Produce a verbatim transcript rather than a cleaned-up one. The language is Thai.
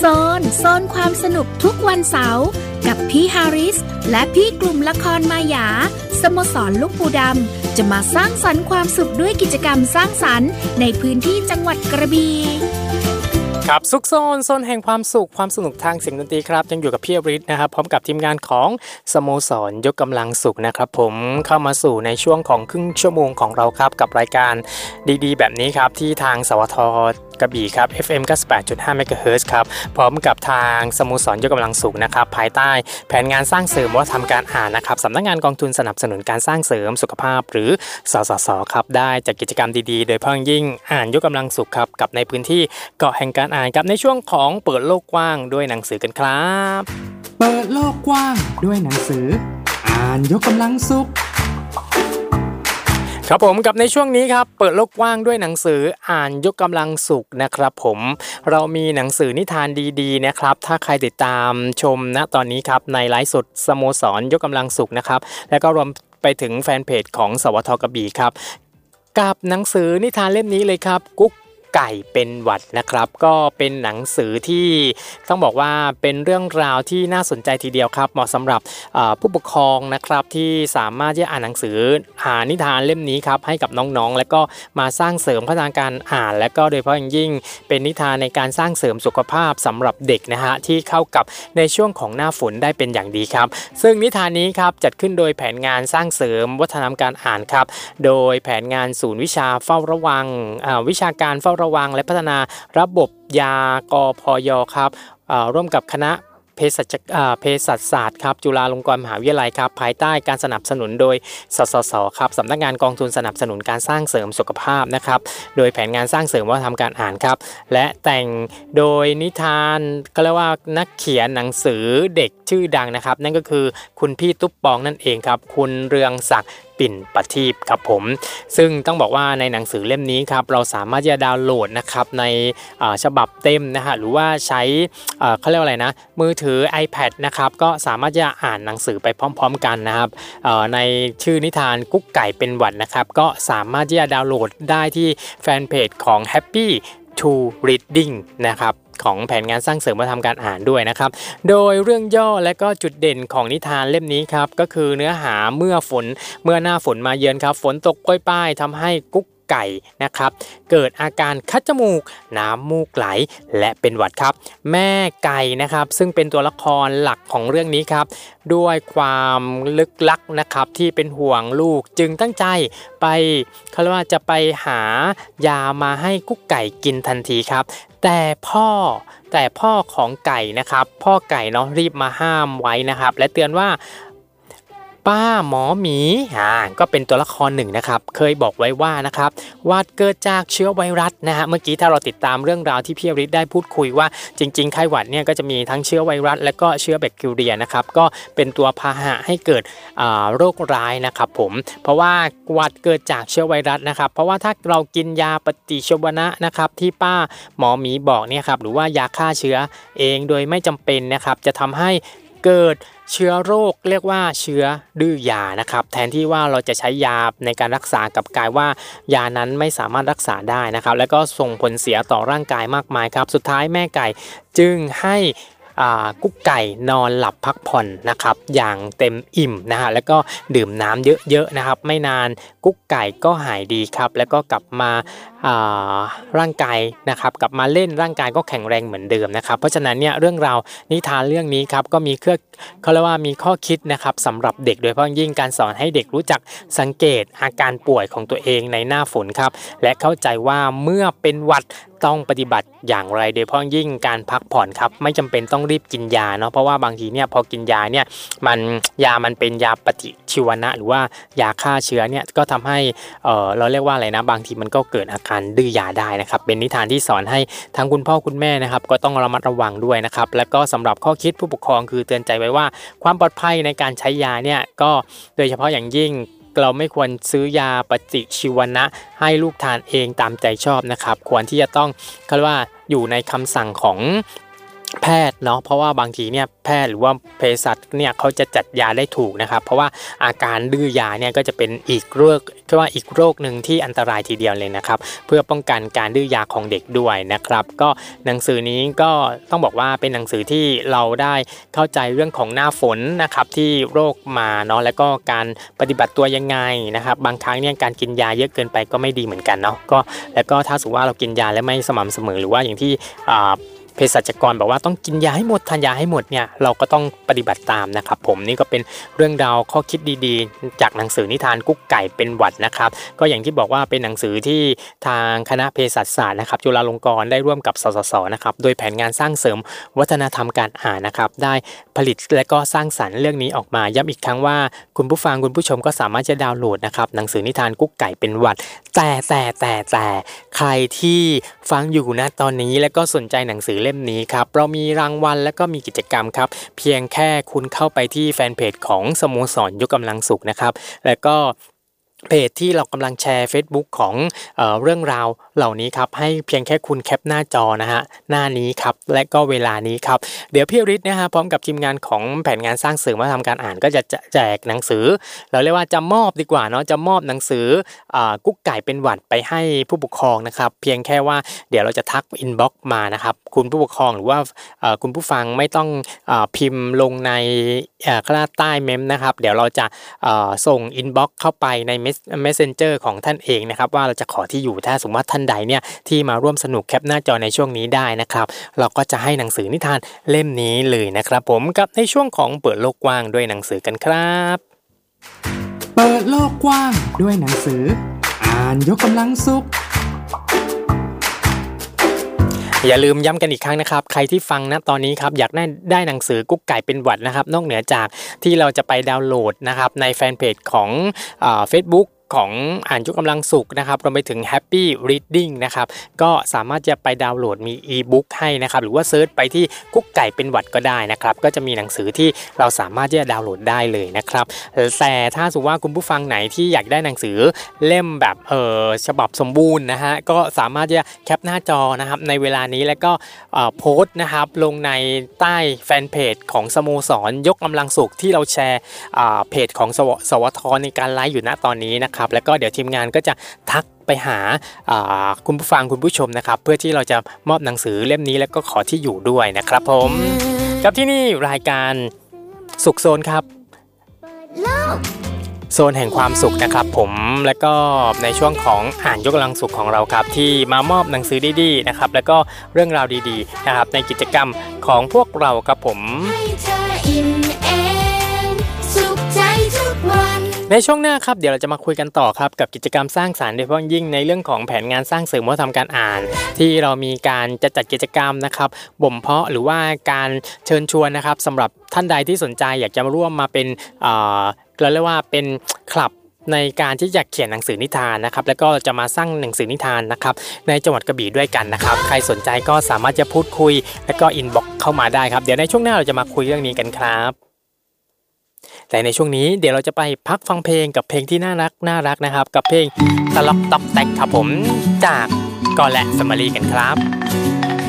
โซนโซนความสนุกทุกวันเสาร์กับพี่ฮาริสและพี่กลุ่มละครมายาสโมสรลูกปูดำจะมาสร้างสรรค์ความสุขด้วยกิจกรรมสร้างสรรค์ในพื้นที่จังหวัดกระบี่ครับซุกโซนโซนแห่งความสุขความสนุกทางเสียงดนตรีครับยังอยู่กับพี่ฤทธิ์นะครับพร้อมกับทีมงานของสโมสรยกกำลังสุขนะครับผมเข้ามาสู่ในช่วงของครึ่งชั่วโมงของเราครับกับรายการดีๆแบบนี้ครับที่ทางสวทกระบี่ครับ เอฟ เอ็ม เก้าสิบแปดจุดห้า เมกะเฮิรตซ์ครับพร้อมกับทางสโมสรยกกำลังสุขนะครับภายใต้แผนงานสร้างเสริมวัฒนธรรมการอ่านนะครับสำนักงานกองทุนสนับสนุนการสร้างเสริมสุขภาพหรือสสสครับได้จัดกิจกรรมดีๆโดยเฉพาะยิ่งอ่านยกกำลังสุขครับกับในพื้นที่เกาะแห่งการอ่านครับในช่วงของเปิดโลกกว้างด้วยหนังสือกันครับเปิดโลกกว้างด้วยหนังสืออ่านยกกำลังสุขครับผมกับในช่วงนี้ครับเปิดโลกกว้างด้วยหนังสืออ่านยกกำลังสุขนะครับผมเรามีหนังสือนิทานดีๆนะครับถ้าใครติดตามชมณตอนนี้ครับในไลฟ์สดสโมสรยกกำลังสุขนะครับแล้วก็รวมไปถึงแฟนเพจของสวทกระบี่ครับกับหนังสือนิทานเล่มนี้เลยครับกุ๊กไก่เป็นหวัดนะครับก็เป็นหนังสือที่ต้องบอกว่าเป็นเรื่องราวที่น่าสนใจทีเดียวครับเหมาะสำหรับผู้ปกครองนะครับที่สามารถที่จะอ่านหนังสือหานิทานเล่มนี้ครับให้กับน้องๆแล้วก็มาสร้างเสริมพัฒนาการอ่านและก็โดยเฉพาะอย่างยิ่งเป็นนิทานในการสร้างเสริมสุขภาพสำหรับเด็กนะฮะที่เข้ากับในช่วงของหน้าฝนได้เป็นอย่างดีครับซึ่งนิทานนี้ครับจัดขึ้นโดยแผนงานสร้างเสริมวัฒนธรรมการอ่านครับโดยแผนงานศูนย์วิชาเฝ้าระวังวิชาการเฝ้าระวังและพัฒนาระบบยากพยครับร่วมกับคณะเภสัชเภสัชศาสตร์ครับจุฬาลงกรณ์มหาวิทยาลัยครับภายใต้การสนับสนุนโดยสสสครับสำนักงานกองทุนสนับสนุนการสร้างเสริมสุขภาพนะครับโดยแผนงานสร้างเสริมวัฒนธรรมการอ่านครับและแต่งโดยนิทานก็เรียกว่านักเขียนหนังสือเด็กชื่อดังนะครับนั่นก็คือคุณพี่ตุ๊บปองนั่นเองครับคุณเรืองศักดิ์ปิ่นประทีปครับผมซึ่งต้องบอกว่าในหนังสือเล่มนี้ครับเราสามารถจะดาวน์โหลดนะครับในฉบับเต็มนะฮะหรือว่าใช้เขาเรียกว่าอะไรนะมือถือ iPad นะครับก็สามารถจะอ่านหนังสือไปพร้อมๆกันนะครับในชื่อนิทานกุ๊กไก่เป็นหวัดนะครับก็สามารถที่จะดาวน์โหลดได้ที่แฟนเพจของ Happy to Reading นะครับของแผนงานสร้างเสริมวัฒนธรรมการอ่านด้วยนะครับโดยเรื่องย่อและก็จุดเด่นของนิทานเล่มนี้ครับก็คือเนื้อหาเมื่อฝนเมื่อหน้าฝนมาเยือนครับฝนตกโปรยปรายทำให้กุ๊กไก่นะครับเกิดอาการคัดจมูกน้ำมูกไหลและเป็นหวัดครับแม่ไก่นะครับซึ่งเป็นตัวละครหลักของเรื่องนี้ครับด้วยความลึกลักนะครับที่เป็นห่วงลูกจึงตั้งใจไปเขาเรียกว่าจะไปหายามาให้กุ๊กไก่กินทันทีครับแต่พ่อแต่พ่อของไก่นะครับพ่อไก่เนาะรีบมาห้ามไว้นะครับและเตือนว่าป้าหมอหมีอ่าก็เป็นตัวละครหนึ่งนะครับเคยบอกไว้ว่านะครับว่าเกิดจากเชื้อไวรัสนะฮะเมื่อกี้ถ้าเราติดตามเรื่องราวที่พี่ฤทธิ์ได้พูดคุยว่าจริงๆไข้หวัดเนี่ยก็จะมีทั้งเชื้อไวรัสและก็เชื้อแบคทีเรียนะครับก็เป็นตัวพาหะให้เกิดโรคร้ายนะครับผมเพราะว่าหวัดเกิดจากเชื้อไวรัสนะครับเพราะว่าถ้าเรากินยาปฏิชีวนะนะครับที่ป้าหมอหมีบอกเนี่ยครับหรือว่ายาฆ่าเชื้อเองโดยไม่จำเป็นนะครับจะทำให้เกิดเชื้อโรคเรียกว่าเชื้อดื้อยานะครับแทนที่ว่าเราจะใช้ยาในการรักษากับกลายว่ายานั้นไม่สามารถรักษาได้นะครับแล้วก็ส่งผลเสียต่อร่างกายมากมายครับสุดท้ายแม่ไก่จึงให้กุ๊กไก่นอนหลับพักผ่อนนะครับอย่างเต็มอิ่มนะฮะแล้วก็ดื่มน้ำเยอะๆนะครับไม่นานกุ๊กไก่ก็หายดีครับแล้วก็กลับมาร่างกายนะครับกลับมาเล่นร่างกายก็แข็งแรงเหมือนเดิมนะครับเพราะฉะนั้นเนี่ยเรื่องราวนิทานเรื่องนี้ครับก็มีเครื่องเขาเรียกว่ามีข้อคิดนะครับสำหรับเด็กโดยเฉพาะยิ่งการสอนให้เด็กรู้จักสังเกตอาการป่วยของตัวเองในหน้าฝนครับและเข้าใจว่าเมื่อเป็นหวัดต้องปฏิบัติอย่างไรโดยเฉพาะยิ่งการพักผ่อนครับไม่จำเป็นต้องรีบกินยาเนาะเพราะว่าบางทีเนี่ยพอกินยาเนี่ยมันยามันเป็นยาปฏิชีวนะหรือว่ายาฆ่าเชื้อเนี่ยก็ทำให้เออเราเรียกว่าอะไรนะบางทีมันก็เกิดอาการดื้อยาได้นะครับเป็นนิทานที่สอนให้ทั้งคุณพ่อคุณแม่นะครับก็ต้องระมัดระวังด้วยนะครับแล้วก็สำหรับข้อคิดผู้ปกครองคือเตือนใจไว้ว่าความปลอดภัยในการใช้ยาเนี่ยก็โดยเฉพาะอย่างยิ่งเราไม่ควรซื้อยาปฏิชีวนะให้ลูกทานเองตามใจชอบนะครับควรที่จะต้องเขาเรียกว่าอยู่ในคำสั่งของแพทย์เนาะเพราะว่าบางทีเนี่ยแพทย์หรือว่าเภสัชเนี่ยเขาจะจัดยาได้ถูกนะครับเพราะว่าอาการดื้อยาเนี่ยก็จะเป็นอีกโรคคือว่าอีกโรคนึงที่อันตรายทีเดียวเลยนะครับเพื่อป้องกันการดื้อยาของเด็กด้วยนะครับก็หนังสือนี้ก็ต้องบอกว่าเป็นหนังสือที่เราได้เข้าใจเรื่องของหน้าฝนนะครับที่โรคมาเนาะแล้วก็การปฏิบัติตัวยังไงนะครับบางครั้งเนี่ยการกินยาเยอะเกินไปก็ไม่ดีเหมือนกันเนาะก็แล้วก็ถ้าสมมติว่าเรากินยาแล้วไม่สม่ำเสมอหรือว่าอย่างที่อ่าเภสัชกรบอกว่าต้องกินยาให้หมดทานยาให้หมดเนี่ยเราก็ต้องปฏิบัติตามนะครับผมนี่ก็เป็นเรื่องราวข้อคิดดีๆจากหนังสือนิทานกุ๊กไก่เป็นหวัดนะครับก็อย่างที่บอกว่าเป็นหนังสือที่ทางคณะเภสัชศาสตร์นะครับจุฬาลงกรณ์ได้ร่วมกับสสสนะครับโดยแผนงานสร้างเสริมวัฒนธรรมการอ่านนะครับได้ผลิตและก็สร้างสรรค์เรื่องนี้ออกมาย้ำอีกครั้งว่าคุณผู้ฟังคุณผู้ชมก็สามารถจะดาวน์โหลดนะครับหนังสือนิทานกุ๊กไก่เป็นหวัดแต่แต่แต่แต่ใครที่ฟังอยู่นะตอนนี้และก็สนใจหนังสือเล่มนี้ครับเรามีรางวัลและก็มีกิจกรรมครับเพียงแค่คุณเข้าไปที่แฟนเพจของสโมสรยกกำลังสุขนะครับแล้วก็เพจที่เรากำลังแชร์ Facebook ของเอ่อเรื่องราวเหล่านี้ครับให้เพียงแค่คุณแคปหน้าจอนะฮะหน้านี้ครับและก็เวลานี้ครับเดี๋ยวพี่ฤทธิ์นะฮะพร้อมกับทีมงานของแผนงานสร้างสื่อมาทำการอ่านก็จะแจกหนังสือเราเรียกว่าจะมอบดีกว่าเนาะจะมอบหนังสืออ่ากุ๊กไก่เป็นหวัดไปให้ผู้ปกครองนะครับเพียงแค่ว่าเดี๋ยวเราจะทักอินบ็อกซ์มานะครับคุณผู้ปกครองหรือว่าเอ่อคุณผู้ฟังไม่ต้องอ่าพิมพ์ลงในเอ่อข้างใต้เมมนะครับเดี๋ยวเราจะเอ่อส่งอินบ็อกซ์เข้าไปในMessenger ของท่านเองนะครับว่าเราจะขอที่อยู่ถ้าสมมติว่าท่านใดเนี่ยที่มาร่วมสนุกแคปหน้าจอในช่วงนี้ได้นะครับเราก็จะให้หนังสือนิทานเล่มนี้เลยนะครับผมกับในช่วงของเปิดโลกกว้างด้วยหนังสือกันครับเปิดโลกกว้างด้วยหนังสืออ่านยกกำลังสุขอย่าลืมย้ำกันอีกครั้งนะครับใครที่ฟังนะตอนนี้ครับอยากได้ได้หนังสือกุ๊กไก่เป็นหวัดนะครับนอกเหนือจากที่เราจะไปดาวน์โหลดนะครับในแฟนเพจของเอ่อ Facebookของอ่านยกกำลังสุขนะครับรวมไปถึง Happy Reading นะครับก็สามารถจะไปดาวน์โหลดมีอีบุ๊กให้นะครับหรือว่าเซิร์ชไปที่กุ๊กไก่เป็นหวัดก็ได้นะครับก็จะมีหนังสือที่เราสามารถที่จะดาวน์โหลดได้เลยนะครับแต่ถ้าสมมติว่าคุณผู้ฟังไหนที่อยากได้หนังสือเล่มแบบเออฉบับสมบูรณ์นะฮะก็สามารถที่จะแคปหน้าจอนะครับในเวลานี้แล้วก็โพสต์นะครับลงในใต้แฟนเพจของสโมสรยกกำลังสุขที่เราแชร์เพจของสวทในการไลฟ์อยู่ณตอนนี้นะครับแล้วก็เดี๋ยวทีมงานก็จะทักไปหาคุณผู้ฟังคุณผู้ชมนะครับเพื่อที่เราจะมอบหนังสือเล่มนี้แล้วก็ขอที่อยู่ด้วยนะครับผมกับที่นี่รายการสุขโซนครับโซนแห่งความสุขนะครับผมและก็ในช่วงของอ่านยกกำลังสุขของเราครับที่มามอบหนังสือดีๆนะครับแล้วก็เรื่องราวดีๆนะครับในกิจกรรมของพวกเราครับผมในช่วงหน้าครับเดี๋ยวเราจะมาคุยกันต่อครับกับกิจกรรมสร้างสรรค์โดยเฉพาะยิ่งในเรื่องของแผนงานสร้างเสริมวัฒนธรรมการอ่านที่เรามีการจะจัดกิจกรรมนะครับบ่มเพาะหรือว่าการเชิญชวนนะครับสำหรับท่านใดที่สนใจอยากจะมาร่วมมาเป็นเอ่อเรียกว่าเป็นคลับในการที่จะเขียนหนังสือนิทานนะครับแล้วก็จะมาสร้างหนังสือนิทานนะครับในจังหวัดกระบี่ด้วยกันนะครับใครสนใจก็สามารถจะพูดคุยแล้วก็อินบ็อกซ์เข้ามาได้ครับเดี๋ยวในช่วงหน้าเราจะมาคุยเรื่องนี้กันครับแต่ในช่วงนี้เดี๋ยวเราจะไปพักฟังเพลงกับเพลงที่น่ารักน่ารักนะครับกับเพลงตะล็อกต๊อกแตกครับผมจากกอและสมารีกันครับ